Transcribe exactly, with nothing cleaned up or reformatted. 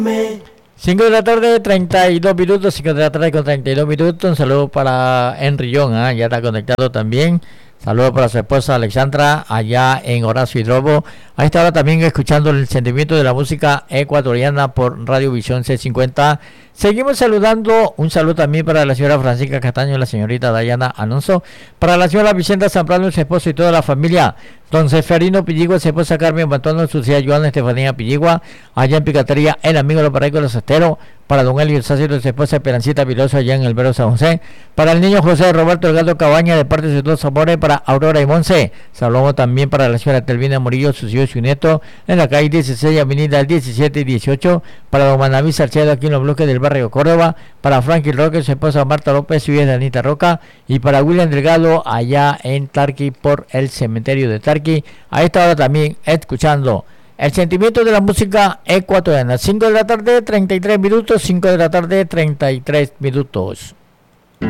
cinco de la tarde, treinta y dos minutos, cinco de la tarde con treinta y dos minutos. Un saludo para Henry John, ¿eh? Ya está conectado también. Saludos para su esposa Alexandra, allá en Horacio Hidrobo. A esta hora también escuchando el sentimiento de la música ecuatoriana por Radio Visión C cincuenta. Seguimos saludando, un saludo también para la señora Francisca Castaño y la señorita Dayana Alonso, para la señora Vicenta Zambrano, su esposo y toda la familia, don Seferino Pilligua, su esposa Carmen Bantón, su tía Joana Estefanía Pilligua, allá en Picatería, el amigo de los Paraicos de los Esteros, para don Elio Sácero, su esposa Esperancita Piloso, allá en el Vero San José, para el niño José Roberto Delgado Cabaña, de parte de sus dos amores, para Aurora y Monse. Saludamos también para la señora Telvina Murillo, sus hijos y su nieto, en la calle dieciséis, avenida diecisiete y dieciocho, para don Manaví Salcedo, aquí en los bloques del barrio Córdoba, para Frankie Roque, su esposa Marta López, su hija Anita Roca, y para William Delgado, allá en Tarqui, por el cementerio de Tarqui. A esta hora también escuchando el sentimiento de la música ecuatoriana. cinco de la tarde, treinta y tres minutos, cinco de la tarde, treinta y tres minutos.